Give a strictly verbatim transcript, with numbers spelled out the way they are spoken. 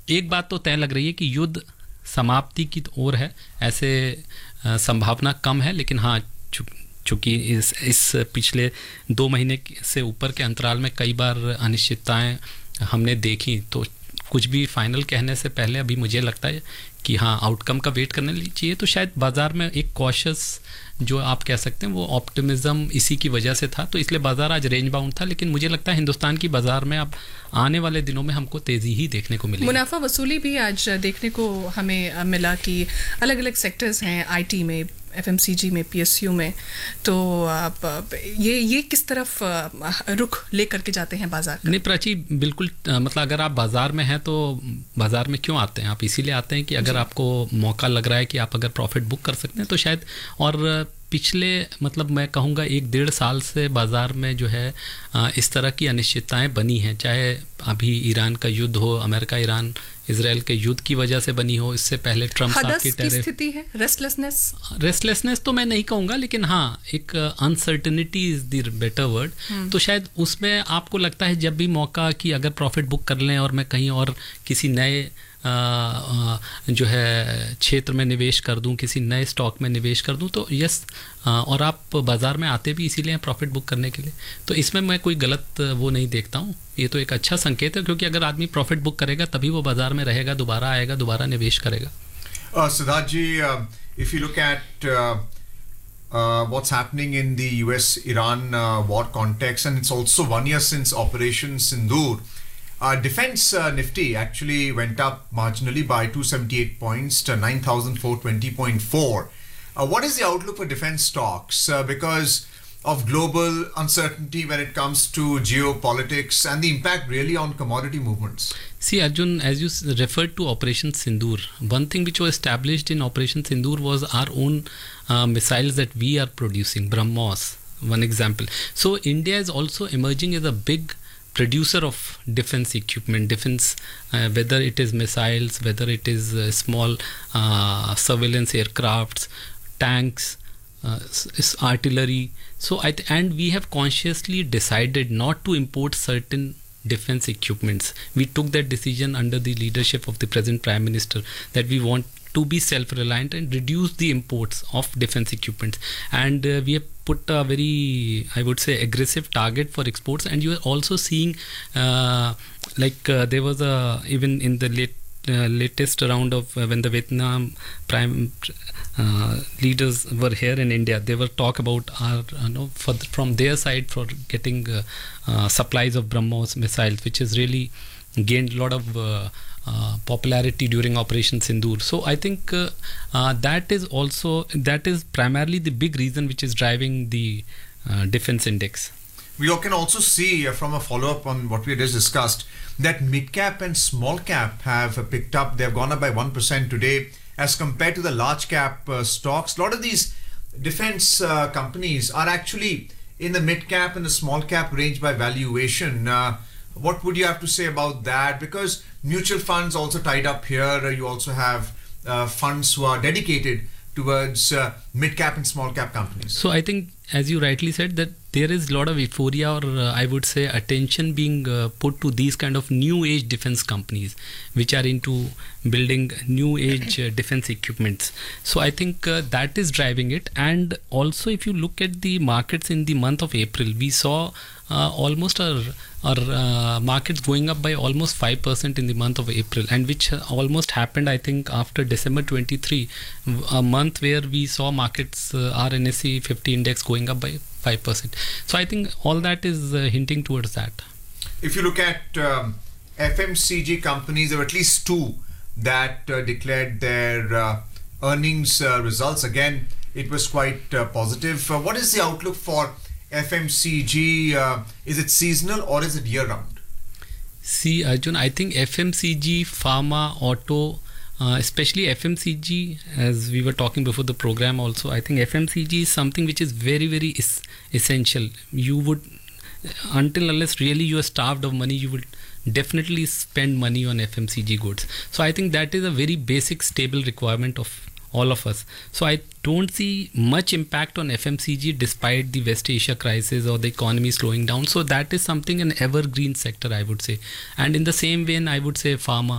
एक बात तो तय लग रही है कि युद्ध समाप्ति की ओर है, ऐसे संभावना कम है, लेकिन हाँ चूँकि इस इस पिछले दो महीने से ऊपर के अंतराल में कई बार अनिश्चितताएं हमने देखी, तो कुछ भी फाइनल कहने से पहले अभी मुझे लगता है कि हाँ आउटकम का वेट करने चाहिए। तो शायद बाज़ार में एक कॉशियस जो आप कह सकते हैं वो ऑप्टिमिज्म इसी की वजह से था, तो इसलिए बाज़ार आज रेंज बाउंड था। लेकिन मुझे लगता है हिंदुस्तान की बाज़ार में अब आने वाले दिनों में हमको तेज़ी ही देखने को मिलेगी। मुनाफा वसूली भी आज देखने को हमें मिला कि अलग अलग सेक्टर्स हैं, आईटी में, एफएमसीजी में, पीएसयू में, तो आप ये ये किस तरफ रुख लेकर के जाते हैं बाजार का? नहीं प्राची, बिल्कुल मतलब अगर आप बाज़ार में हैं तो बाज़ार में क्यों आते हैं आप? इसीलिए आते हैं कि अगर आपको मौका लग रहा है कि आप अगर प्रॉफिट बुक कर सकते हैं तो शायद। और पिछले मतलब मैं कहूँगा एक डेढ़ साल से बाज़ार में जो है इस तरह की अनिश्चितताएं बनी हैं, चाहे अभी ईरान का युद्ध हो, अमेरिका ईरान इसराइल के युद्ध की वजह से बनी हो, इससे पहले ट्रम्प साहब की टैरिफ स्थिति है, रेस्टलेसनेस रेस्टलेसनेस तो मैं नहीं कहूँगा, लेकिन हाँ एक uncertainty is the better word. तो शायद उसमें आपको लगता है जब भी मौका कि अगर प्रॉफिट बुक कर लें और मैं कहीं और किसी नए आ, आ, जो है क्षेत्र में निवेश कर दूं, किसी नए स्टॉक में निवेश कर दूं, तो यस, और आप बाज़ार में आते भी इसीलिए प्रॉफिट बुक करने के लिए, तो इसमें मैं कोई गलत वो नहीं देखता हूं। ये तो एक अच्छा संकेत है, क्योंकि अगर आदमी प्रॉफिट बुक करेगा तभी वो बाज़ार में रहेगा, दोबारा आएगा, दोबारा निवेश करेगा। सिद्धार्थ जी, if you look at what's happening in the U S Iran uh, war context, and it's also one year since Operation Sindoor. Uh, defense uh, Nifty actually went up marginally by two hundred seventy-eight points to nine thousand four hundred twenty point four. Uh, what is the outlook for defense stocks? Uh, because of global uncertainty when it comes to geopolitics and the impact really on commodity movements. See Arjun, as you referred to Operation Sindoor, one thing which was established in Operation Sindoor was our own uh, missiles that we are producing, BrahMos, one example. So India is also emerging as a big producer of defense equipment, defense, uh, whether it is missiles, whether it is uh, small uh, surveillance aircrafts, tanks, uh, artillery. So I th- and we have consciously decided not to import certain defense equipments. We took that decision under the leadership of the present Prime Minister that we want to be self-reliant and reduce the imports of defense equipment. And uh, we have put a very, I would say, aggressive target for exports. And you are also seeing, uh, like uh, there was a, even in the late uh, latest round of uh, when the Vietnam prime uh, leaders were here in India, they were talk about our, you know, for the, from their side for getting uh, uh, supplies of BrahMos missiles, which has really gained a lot of uh, uh, popularity during Operation Sindoor. So I think uh, uh, that is also, that is primarily the big reason which is driving the uh, defense index. We can also see uh, from a follow-up on what we just discussed that mid-cap and small-cap have uh, picked up. They have gone up by one percent today as compared to the large-cap uh, stocks. A lot of these defense uh, companies are actually in the mid-cap and the small-cap range by valuation. Uh, what would you have to say about that? Because mutual funds also tied up here. Uh, you also have uh, funds who are dedicated towards uh, mid-cap and small-cap companies. So I think, as you rightly said, that there is a lot of euphoria, or uh, I would say attention being uh, put to these kind of new age defense companies which are into building new age uh, defense equipments. So I think uh, that is driving it. And also if you look at the markets in the month of April, we saw uh, almost our, our uh, markets going up by almost five percent in the month of April, and which almost happened, I think, after December twenty-three, a month where we saw markets, uh, our N S E fifty index going up by five percent. So I think all that is uh, hinting towards that. If you look at um, F M C G companies, there were at least two that uh, declared their uh, earnings uh, results. Again, it was quite uh, positive. Uh, what is the outlook for F M C G? Uh, is it seasonal or is it year-round? See, Arjun, I think F M C G, pharma, auto, Uh, especially F M C G, as we were talking before the program also, I think F M C G is something which is very, very is- essential. You would, until unless really you are starved of money, you would definitely spend money on F M C G goods. So I think that is a very basic, stable requirement of all of us. So I don't see much impact on F M C G despite the West Asia crisis or the economy slowing down. So that is something, an evergreen sector, I would say. And in the same vein, I would say pharma.